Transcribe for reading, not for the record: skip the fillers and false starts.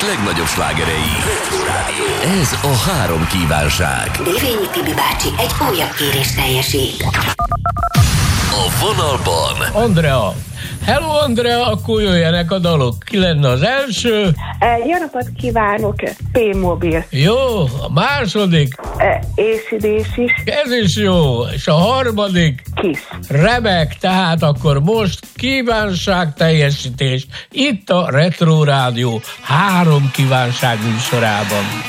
legnagyobb slágerei. Ez a 3 kívánság. Dévényi Tibi bácsi egy újabb kérést teljesít. A vonalban Andrea. Hello, Andrea, akkor jöjjenek a dalok. Ki lenne az első? Jó napot kívánok, P-mobil. Jó, a második? AC/DC is. Ez is jó. És a harmadik? Kiss. Remek, tehát akkor most kívánság teljesítés itt a Retro Rádió 3 kívánság műsorában.